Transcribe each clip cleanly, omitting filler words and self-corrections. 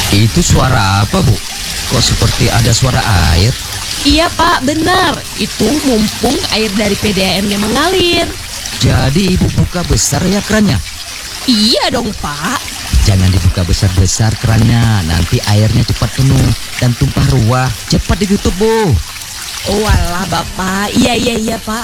Itu suara apa, Bu? Kok seperti ada suara air? Iya Pak, benar. Itu mumpung air dari PDAM-nya mengalir. Jadi Ibu buka besar ya kerannya? Iya dong Pak. Jangan dibuka besar-besar kerannya, nanti airnya cepat penuh dan tumpah ruah. Cepat ditutup, Bu. Oh alah Bapak, iya Pak.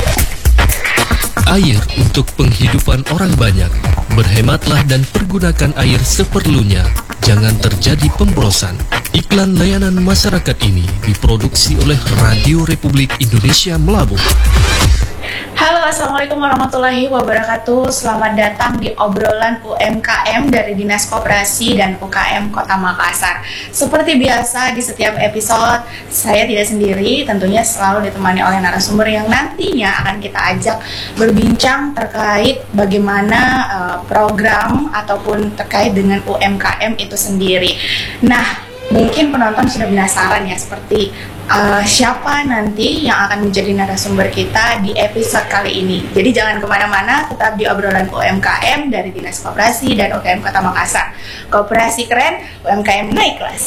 Air untuk penghidupan orang banyak. Berhematlah dan pergunakan air seperlunya. Jangan terjadi pemborosan. Iklan layanan masyarakat ini diproduksi oleh Radio Republik Indonesia Melabuh. Halo, Assalamualaikum warahmatullahi wabarakatuh. Selamat datang di obrolan UMKM dari Dinas Koperasi dan UKM Kota Makassar. Seperti biasa di setiap episode, saya tidak sendiri, tentunya selalu ditemani oleh narasumber yang nantinya akan kita ajak berbincang terkait bagaimana program ataupun terkait dengan UMKM itu sendiri. Nah, mungkin penonton sudah penasaran ya seperti siapa nanti yang akan menjadi narasumber kita di episode kali ini. Jadi jangan kemana-mana, tetap di obrolan UMKM dari Dinas Koperasi dan UKM Kota Makassar. Koperasi keren, UMKM naik kelas.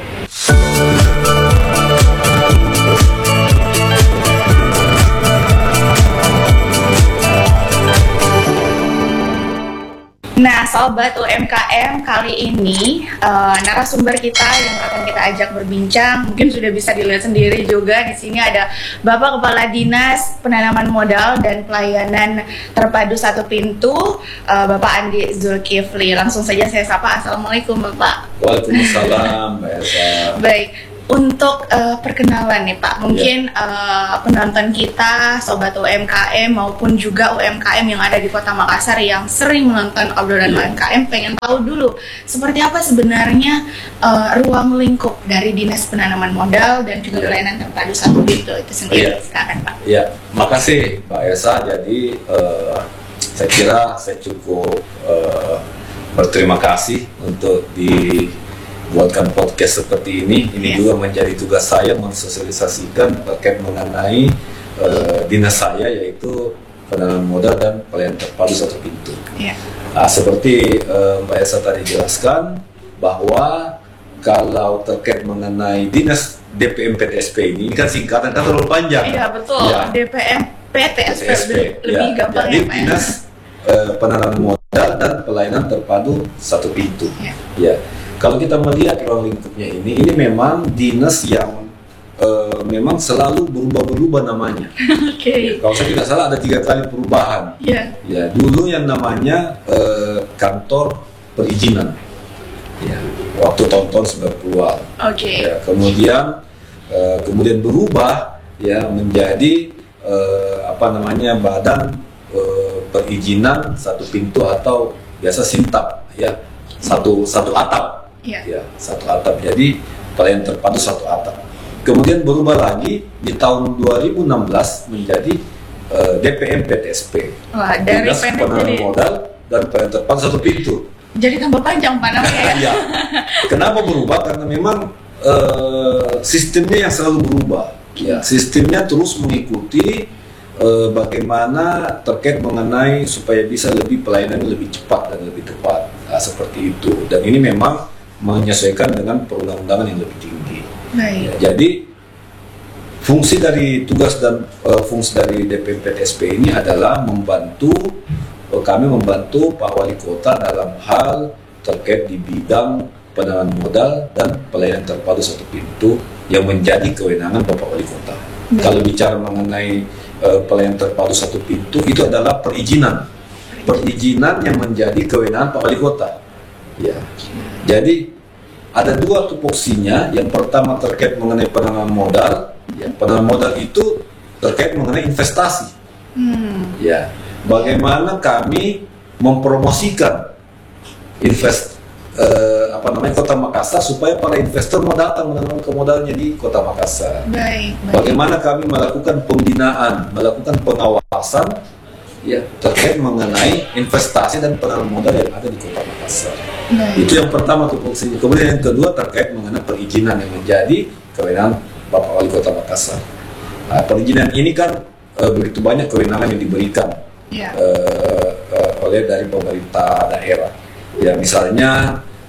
Nah, sobat UMKM, kali ini narasumber kita yang akan kita ajak berbincang mungkin sudah bisa dilihat sendiri juga. Di sini ada Bapak Kepala Dinas Penanaman Modal dan Pelayanan Terpadu Satu Pintu, Bapak Andi Zulkifli. Langsung saja saya sapa. Assalamualaikum Bapak. Waalaikumsalam Mbak Elsa. Baik. Untuk perkenalan nih Pak, mungkin penonton kita, sobat UMKM maupun juga UMKM yang ada di Kota Makassar yang sering menonton obrolan UMKM pengen tahu dulu seperti apa sebenarnya ruang lingkup dari Dinas Penanaman Modal dan juga Pelayanan Terpadu Satu Pintu itu sendiri. Silakan Pak. Ya, makasih Mbak Elsa. Jadi saya kira saya cukup berterima kasih untuk buatkan podcast seperti ini. Ini juga menjadi tugas saya mensosialisasikan terkait mengenai dinas saya, yaitu penanaman modal dan pelayanan terpadu satu pintu. Nah, seperti Mbak Elsa tadi jelaskan bahwa kalau terkait mengenai dinas DPM PTSP ini kan singkatan kan terlalu panjang. Iya betul. Ya. DPM PTSP lebih gampang. Jadi ya Pak. dinas penanaman modal dan pelayanan terpadu satu pintu. Ya. Kalau kita melihat ruang lingkupnya ini memang dinas yang memang selalu berubah-berubah namanya. Oke. Kalau saya tidak salah ada 3 kali perubahan. Ya, dulu yang namanya kantor perizinan. Ya, waktu tahun-tahun 90-an. Oke. Ya, kemudian berubah ya menjadi badan perizinan satu pintu atau biasa SINTAP ya. Satu atap. Ya, satu atap. Jadi pelayanan terpadu satu atap. Kemudian berubah lagi di tahun 2016 menjadi DPM PTSP. Wah, dari Dinas Penanaman Modal dan Pelayanan Terpadu Satu Pintu. Jadi tambah panjang Pak namanya ya. Ya. Kenapa berubah? Karena memang sistemnya yang selalu berubah. Ya, sistemnya terus mengikuti bagaimana terkait mengenai supaya bisa lebih pelayanan lebih cepat dan lebih tepat. Nah, seperti itu. Dan ini memang menyesuaikan dengan perundang-undangan yang lebih tinggi. Ya, jadi fungsi dari tugas dan fungsi dari DPM PTSP ini adalah kami membantu Pak Wali Kota dalam hal terkait di bidang penanaman modal dan pelayanan terpadu satu pintu yang menjadi kewenangan Bapak Wali Kota. Kalau bicara mengenai pelayanan terpadu satu pintu itu adalah perizinan yang menjadi kewenangan Pak Wali Kota. Ya, jadi ada 2 tupoksinya. Yang pertama terkait mengenai penanaman modal. Ya, penanaman modal itu terkait mengenai investasi. Ya, bagaimana kami mempromosikan Kota Makassar supaya para investor mau datang menanamkan modalnya di Kota Makassar. Baik. Bagaimana kami melakukan pembinaan, melakukan pengawasan ya terkait mengenai investasi dan penanaman modal yang ada di Kota Makassar. Itu yang pertama tupoksinya. Kemudian yang kedua terkait mengenai perizinan yang menjadi kewenangan Bapak Wali Kota Makassar. Nah, perizinan ini kan begitu banyak kewenangan yang diberikan oleh dari pemerintah daerah. Ya, misalnya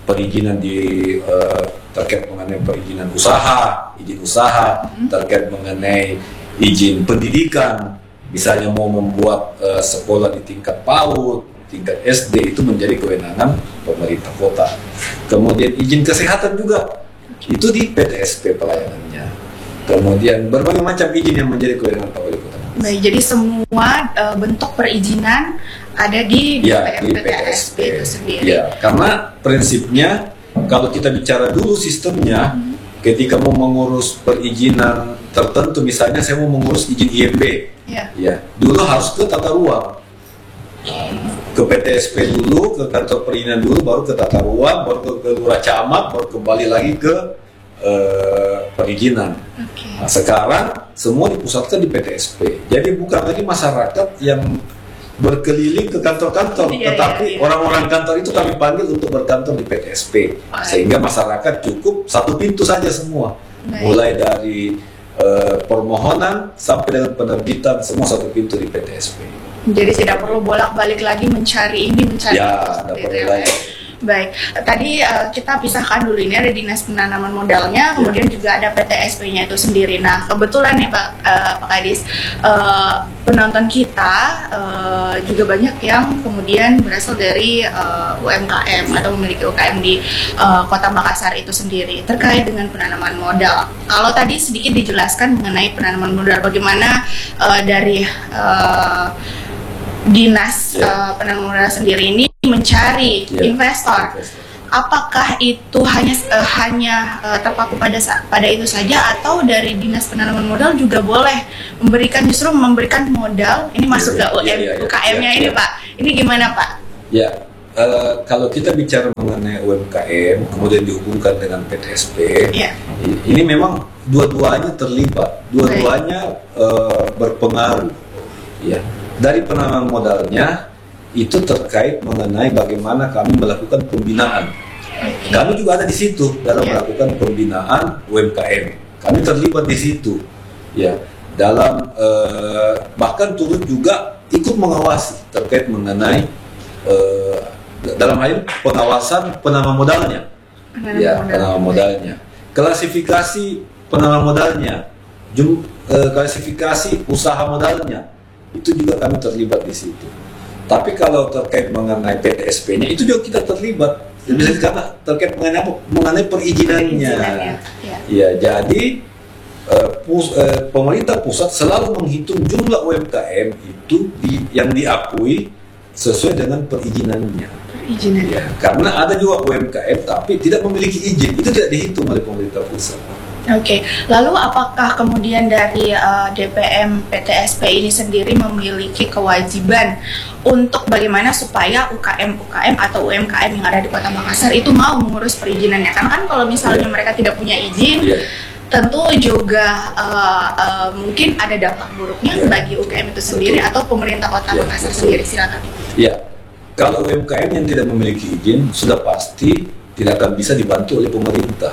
perizinan terkait mengenai perizinan usaha, izin usaha, terkait mengenai izin pendidikan, misalnya mau membuat sekolah di tingkat PAUD, tingkat SD, itu menjadi kewenangan pemerintah kota. Kemudian izin kesehatan juga itu di PTSP pelayanannya. Kemudian berbagai macam izin yang menjadi kewenangan Pak Wali Kota. Baik, jadi semua bentuk perizinan ada di PTSP itu sendiri. Ya, karena prinsipnya kalau kita bicara dulu sistemnya, ketika mau mengurus perizinan tertentu, misalnya saya mau mengurus izin IMB, ya, dulu harus ke tata ruang, ke PTSP dulu, ke kantor perizinan dulu, baru ke tata ruang, baru ke lurah camat, baru kembali lagi ke perizinan. Nah, sekarang semua dipusatkan di PTSP. Jadi bukan lagi masyarakat yang berkeliling ke kantor-kantor, tetapi orang-orang kantor itu kami panggil untuk berkantor di PTSP, sehingga masyarakat cukup satu pintu saja semua, mulai dari permohonan sampai dengan penerbitan, semua satu pintu di PTSP. Jadi tidak perlu bolak-balik lagi mencari ini, mencari tidak perlu lagi. Baik, tadi kita pisahkan dulu, ini ada Dinas Penanaman Modalnya, kemudian juga ada PTSP-nya itu sendiri. Nah, kebetulan nih Pak Kadis, penonton kita juga banyak yang kemudian berasal dari UMKM atau memiliki UKM di Kota Makassar itu sendiri terkait dengan penanaman modal. Kalau tadi sedikit dijelaskan mengenai penanaman modal, bagaimana dari Dinas Penanaman Modal sendiri ini mencari investor. Apakah itu hanya terpaku pada itu saja, atau dari Dinas Penanaman Modal juga boleh justru memberikan modal ini masuk ke UKM-nya ini Pak? Ini gimana Pak? Ya, kalau kita bicara mengenai UMKM kemudian dihubungkan dengan PTSP, ini memang dua-duanya terlibat, dua-duanya berpengaruh. Ya, dari penanaman modalnya itu terkait mengenai bagaimana kami melakukan pembinaan. Kami juga ada di situ dalam melakukan pembinaan UMKM. Kami terlibat di situ, ya. Dalam bahkan turut juga ikut mengawasi terkait mengenai dalam hal ini pengawasan penanaman modalnya, penanaman modalnya, klasifikasi penanaman modalnya, klasifikasi usaha modalnya, itu juga kami terlibat di situ. Tapi kalau terkait mengenai PTSP-nya itu juga kita terlibat, misalnya karena terkait mengenai perizinannya. Ya, jadi pemerintah pusat selalu menghitung jumlah UMKM itu yang diakui sesuai dengan perizinannya. Ya, karena ada juga UMKM tapi tidak memiliki izin, itu tidak dihitung oleh pemerintah pusat. Oke, lalu apakah kemudian dari DPM PTSP ini sendiri memiliki kewajiban untuk bagaimana supaya UKM atau UMKM yang ada di Kota Makassar itu mau mengurus perizinannya? Karena kan kalau misalnya mereka tidak punya izin, tentu juga mungkin ada dampak buruknya bagi UKM itu sendiri atau pemerintah Kota Makassar sendiri. Silakan. Ya, kalau UMKM yang tidak memiliki izin sudah pasti tidak akan bisa dibantu oleh pemerintah.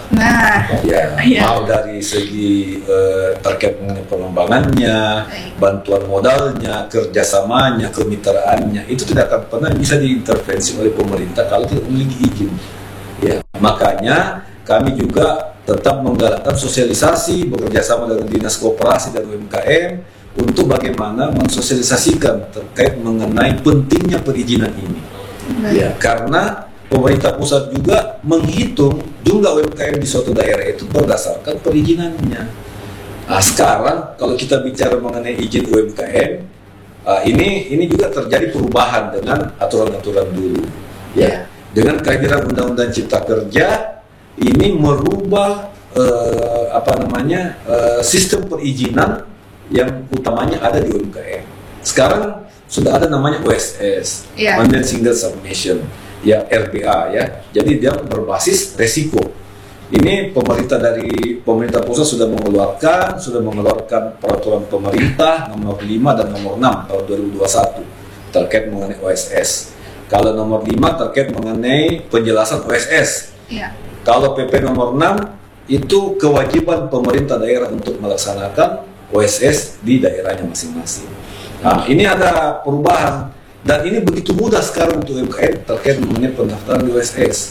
Mau dari segi terkait mengenai pengembangannya, bantuan modalnya, kerjasamanya, kemitraannya, itu tidak akan pernah bisa diintervensi oleh pemerintah kalau tidak memiliki izin. Ya, makanya kami juga tetap menggalakkan sosialisasi bekerjasama dengan Dinas Koperasi dan UMKM untuk bagaimana mensosialisasikan terkait mengenai pentingnya perizinan ini. Ya, karena pemerintah pusat juga menghitung jumlah UMKM di suatu daerah itu berdasarkan perizinannya. Nah, sekarang kalau kita bicara mengenai izin UMKM, ini juga terjadi perubahan dengan aturan-aturan dulu. Ya, dengan kehadiran Undang-Undang Cipta Kerja ini merubah sistem perizinan yang utamanya ada di UMKM. Sekarang sudah ada namanya OSS, Online Single Submission. Ya, RBA ya. Jadi dia berbasis resiko. Ini pemerintah pusat sudah mengeluarkan peraturan pemerintah nomor 5 dan nomor 6 tahun 2021 terkait mengenai OSS. Kalau nomor 5 terkait mengenai penjelasan OSS. Kalau PP nomor 6 itu kewajiban pemerintah daerah untuk melaksanakan OSS di daerahnya masing-masing. Nah, ini ada perubahan. Dan ini begitu mudah sekarang untuk UMKM terkait mengenai pendaftaran di OSS.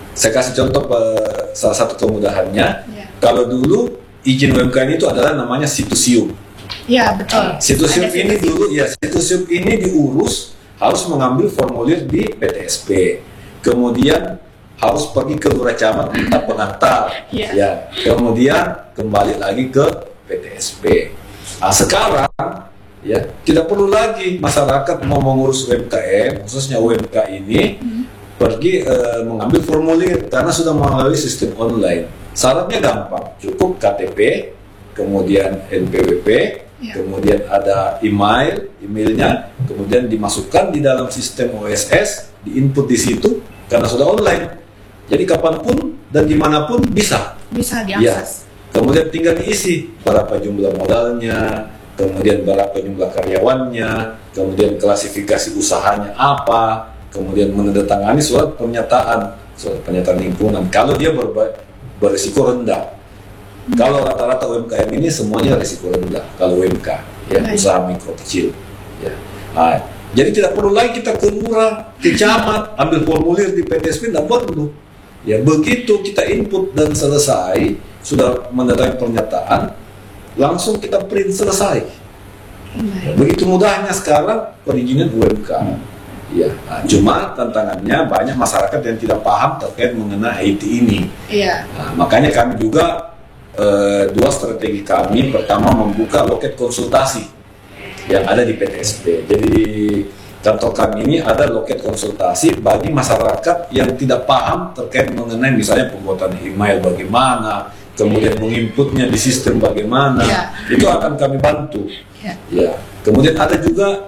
Saya kasih contoh salah satu kemudahannya. Ya. Kalau dulu izin UMKM itu adalah namanya Situsium. Ya, betul. Situsium Ada ini dulu ya, Situsium ini diurus harus mengambil formulir di PTSP. Kemudian harus pergi ke lurah camat minta pengantar. Ya. Ya. Kemudian kembali lagi ke PTSP. Nah, sekarang ya tidak perlu lagi masyarakat mau mengurus UMKM, khususnya UMK ini pergi mengambil formulir karena sudah melalui sistem online. Syaratnya gampang, cukup KTP, kemudian NPWP, kemudian ada emailnya, kemudian dimasukkan di dalam sistem OSS, diinput di situ karena sudah online. Jadi kapanpun dan dimanapun bisa diakses. Kemudian tinggal diisi berapa jumlah modalnya, kemudian berapa jumlah karyawannya, kemudian klasifikasi usahanya apa, kemudian menandatangani surat pernyataan lingkungan kalau dia berisiko rendah. Kalau rata-rata UMKM ini semuanya risiko rendah. Kalau UMK, ya, usaha mikro kecil. Ya. Nah, jadi tidak perlu lagi kita ke lurah, ke camat, ambil formulir di PTSP, tidak perlu. Ya, begitu kita input dan selesai, sudah mendatangi pernyataan, langsung kita print selesai. Ya, begitu mudahnya sekarang perizinan UMK. Ya, nah, cuma tantangannya banyak masyarakat yang tidak paham terkait mengenai IT ini. Iya. Nah, makanya kami juga dua strategi kami. Pertama, membuka loket konsultasi yang ada di PTSP. Jadi di kantor kami ini ada loket konsultasi bagi masyarakat yang tidak paham terkait mengenai misalnya pembuatan email bagaimana, kemudian menginputnya di sistem bagaimana. Itu akan kami bantu. Ya. Kemudian ada juga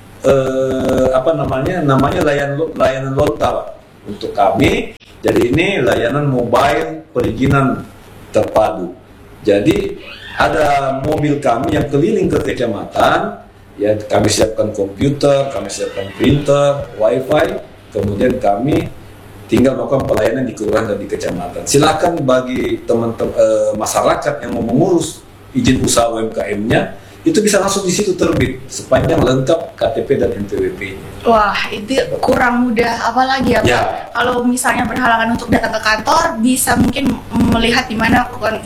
namanya layanan lontar untuk kami. Jadi ini layanan mobile perizinan terpadu. Jadi ada mobil kami yang keliling ke kecamatan, ya kami siapkan komputer, kami siapkan printer, wifi, kemudian kami tinggal melakukan pelayanan di kelurahan dan di kecamatan. Silakan bagi teman-teman masyarakat yang mau mengurus izin usaha UMKM-nya, itu bisa langsung di situ terbit sepanjang lengkap KTP dan NPWP. Wah, itu kurang mudah, apalagi ya Pak. Ya. Kalau misalnya berhalangan untuk datang ke kantor, bisa mungkin melihat di mana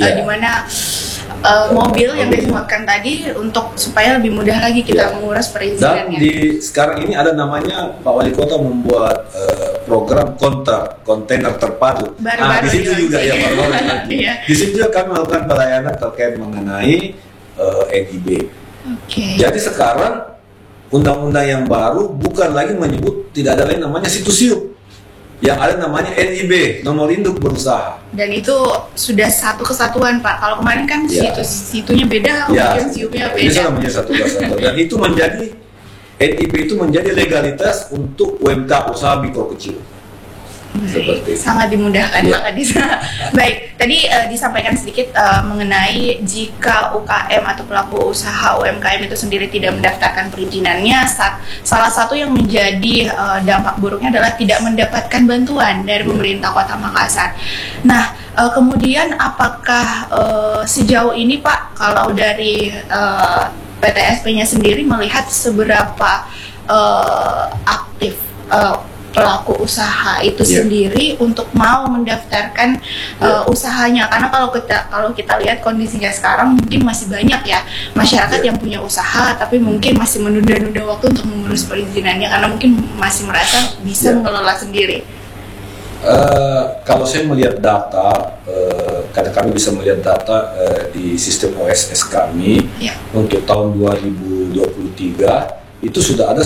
mobil yang disematkan tadi untuk supaya lebih mudah lagi kita mengurus perizinannya. Dan sekarang ini ada namanya Pak Wali Kota membuat program kontainer terpadu. Di situ juga ya Pak Wali. Di situ juga kami melakukan pelayanan terkait mengenai NIB. Jadi sekarang undang-undang yang baru bukan lagi menyebut, tidak ada lain namanya Situsium, yang ada namanya NIB, nomor induk berusaha. Dan itu sudah satu kesatuan Pak. Kalau kemarin kan situnya beda, kemudian siumnya beda. Ini sudah menjadi satu kesatuan. Dan itu menjadi NIB itu menjadi legalitas untuk UMK usaha mikro kecil. Seperti sangat dimudahkan Pak Kadisa. Baik, tadi disampaikan sedikit mengenai jika UKM atau pelaku usaha UMKM itu sendiri tidak mendaftarkan perizinannya, salah satu yang menjadi dampak buruknya adalah tidak mendapatkan bantuan dari pemerintah Kota Makassar. Nah, kemudian apakah sejauh ini Pak, kalau dari PTSP-nya sendiri melihat seberapa aktif pelaku usaha itu sendiri untuk mau mendaftarkan usahanya, karena kalau kita lihat kondisinya sekarang mungkin masih banyak ya masyarakat yang punya usaha tapi mungkin masih menunda-nunda waktu untuk mengurus perizinannya karena mungkin masih merasa bisa mengelola sendiri. Kalau saya melihat data, karena kami bisa melihat data di sistem OSS kami untuk tahun 2023 itu sudah ada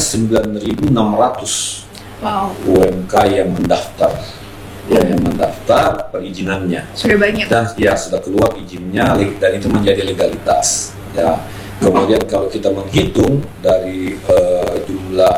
9.600 UMK yang mendaftar, yang mendaftar perizinannya. Sudah banyak. Dan sudah keluar izinnya dan itu menjadi legalitas. Ya. Kemudian kalau kita menghitung dari jumlah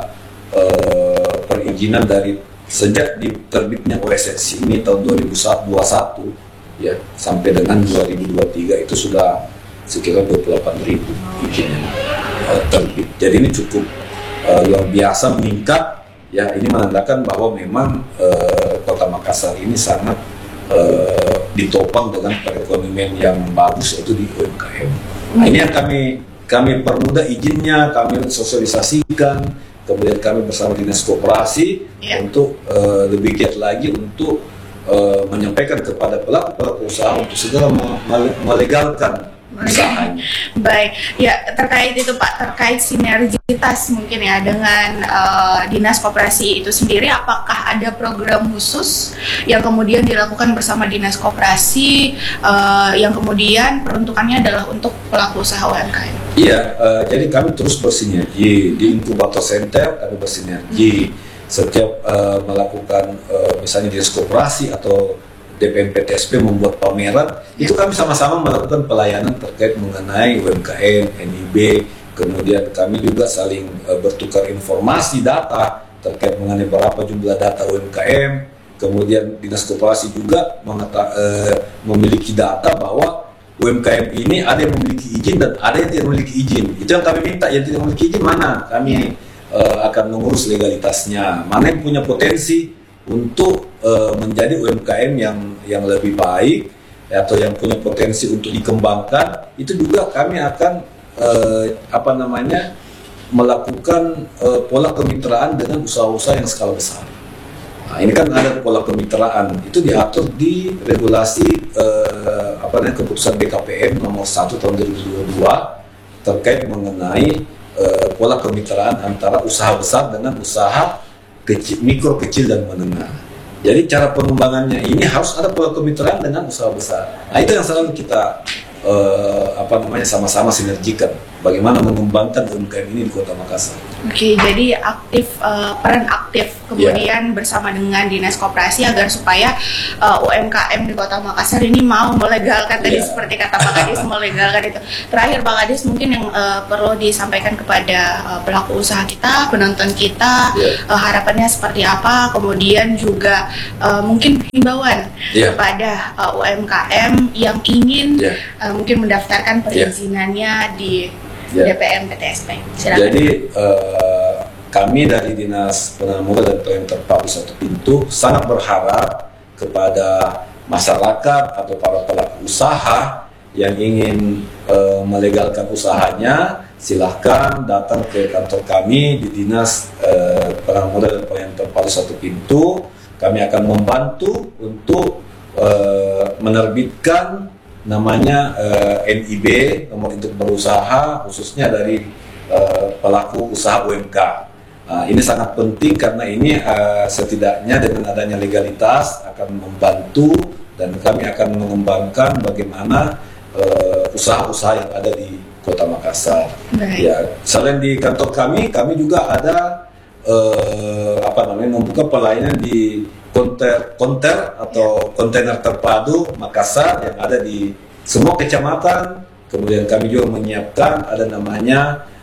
perizinan dari sejak terbitnya OSS ini tahun 2021 ya sampai dengan 2023 itu sudah sekitar 28.000 izin yang terbit. Jadi ini cukup luar biasa meningkat. Ya, ini menandakan bahwa memang Kota Makassar ini sangat ditopang dengan perekonomian yang bagus, yaitu di UMKM. Nah, ini yang kami permudah izinnya, kami sosialisasikan, kemudian kami bersama Dinas Koperasi untuk lebih giat lagi untuk menyampaikan kepada pelaku usaha untuk segera melegalkan usahanya. Baik, ya terkait itu Pak, terkait sinergitas mungkin ya dengan Dinas Koperasi itu sendiri, apakah ada program khusus yang kemudian dilakukan bersama Dinas Koperasi yang kemudian peruntukannya adalah untuk pelaku usaha UMKM? Iya, jadi kami terus bersinergi di inkubator center, kami bersinergi setiap melakukan misalnya Dinas Koperasi atau DPM PTSP membuat pameran, itu kami sama-sama melakukan pelayanan terkait mengenai UMKM, NIB, kemudian kami juga saling bertukar informasi data terkait mengenai berapa jumlah data UMKM, kemudian Dinas Koperasi juga memiliki data bahwa UMKM ini ada yang memiliki izin dan ada yang tidak memiliki izin. Itu yang kami minta, yang tidak memiliki izin mana? Kami akan mengurus legalitasnya, mana yang punya potensi untuk menjadi UMKM yang lebih baik atau yang punya potensi untuk dikembangkan, itu juga kami akan melakukan pola kemitraan dengan usaha-usaha yang skala besar. Nah, ini kan ada pola kemitraan, itu diatur di regulasi keputusan BKPM nomor 1 tahun 2022 terkait mengenai pola kemitraan antara usaha besar dengan usaha kecil, mikro, kecil, dan menengah. Jadi cara pengembangannya ini harus ada pola kemitraan dengan usaha besar. Nah, itu yang selalu kita sama-sama sinergikan. Bagaimana mengembangkan UMKM ini di Kota Makassar. Oke, jadi peran aktif kemudian bersama dengan Dinas Koperasi agar supaya UMKM di Kota Makassar ini mau melegalkan tadi seperti kata Pak Kadis, melegalkan itu. Terakhir Pak Kadis, mungkin yang perlu disampaikan kepada pelaku usaha kita, penonton kita, harapannya seperti apa, kemudian juga mungkin himbauan kepada UMKM yang ingin mungkin mendaftarkan perizinannya di DPM PTSP. Silakan. Jadi kami dari Dinas Penanaman Modal dan Pelayanan Terpadu Satu Pintu sangat berharap kepada masyarakat atau para pelaku usaha yang ingin melegalkan usahanya, silahkan datang ke kantor kami di Dinas Penanaman Modal dan Pelayanan Terpadu Satu Pintu. Kami akan membantu untuk menerbitkan namanya NIB, nomor induk berusaha, khususnya dari pelaku usaha UMK. Ini sangat penting karena ini setidaknya dengan adanya legalitas akan membantu dan kami akan mengembangkan bagaimana usaha-usaha yang ada di Kota Makassar. Ya, selain di kantor kami juga ada membuka pelayanan di konter atau kontainer terpadu Makassar yang ada di semua kecamatan. Kemudian kami juga menyiapkan ada namanya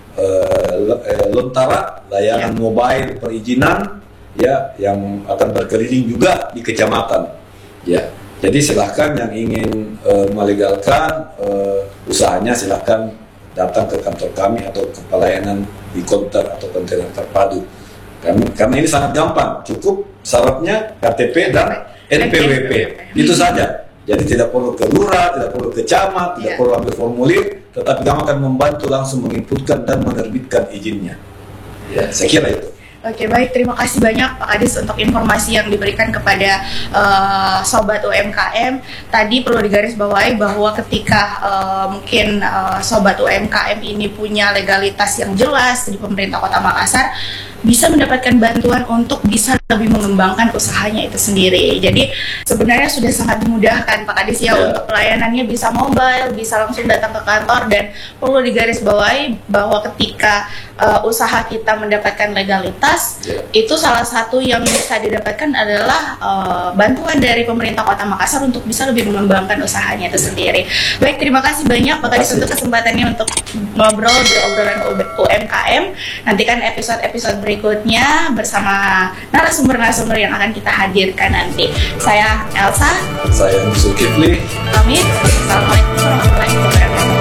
Lontara, layanan mobile perizinan yang akan berkeliling juga di kecamatan. Ya, jadi silahkan yang ingin melegalkan usahanya silahkan datang ke kantor kami atau ke pelayanan di konter atau kontainer terpadu. Karena ini sangat gampang, cukup syaratnya KTP dan NPWP, itu saja. Jadi tidak perlu ke lurah, tidak perlu ke camat, tidak perlu ambil formulir, tetapi kami akan membantu langsung menginputkan dan menerbitkan izinnya. Ya, saya kira itu. Oke, baik, terima kasih banyak Pak Kadis untuk informasi yang diberikan kepada Sobat UMKM. Tadi perlu digarisbawahi bahwa ketika mungkin Sobat UMKM ini punya legalitas yang jelas di pemerintah Kota Makassar, bisa mendapatkan bantuan untuk bisa lebih mengembangkan usahanya itu sendiri. Jadi sebenarnya sudah sangat dimudahkan Pak Kadis untuk pelayanannya bisa mobile, bisa langsung datang ke kantor, dan perlu digarisbawahi bahwa ketika usaha kita mendapatkan legalitas, itu salah satu yang bisa didapatkan adalah bantuan dari pemerintah Kota Makassar untuk bisa lebih mengembangkan usahanya itu sendiri. Baik, terima kasih banyak Pak Kadis untuk kesempatannya untuk ngobrol di obrolan UMKM. Nantikan episode berikutnya bersama narasumber-narasumber yang akan kita hadirkan nanti. Saya Elsa. Saya Zulkifli. Pamit. Assalamualaikum warahmatullahi wabarakatuh.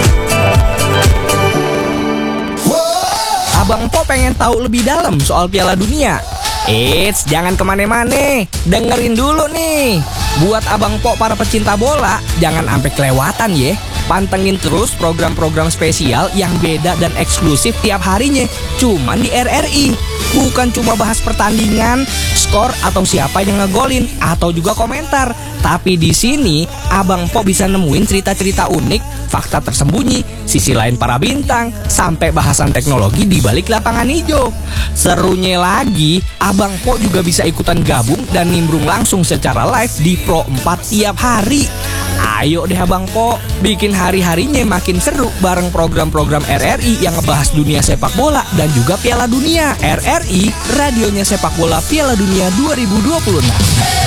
Abang Po pengen tahu lebih dalam soal Piala Dunia? Eits, jangan kemana-mana. Dengerin dulu nih. Buat Abang Po para pecinta bola, jangan sampai kelewatan ya. Pantengin terus program-program spesial yang beda dan eksklusif tiap harinya. Cuman di RRI. Bukan cuma bahas pertandingan, skor atau siapa yang ngegolin atau juga komentar. Tapi di sini Abang Po bisa nemuin cerita-cerita unik, fakta tersembunyi, sisi lain para bintang, sampai bahasan teknologi di balik lapangan hijau. Serunya lagi, Abang Po juga bisa ikutan gabung dan nimbrung langsung secara live di Pro 4 tiap hari. Ayo deh Abang Po, bikin hari-harinya makin seru bareng program-program RRI yang ngebahas dunia sepak bola dan juga Piala Dunia. RRI, radionya sepak bola Piala Dunia 2026.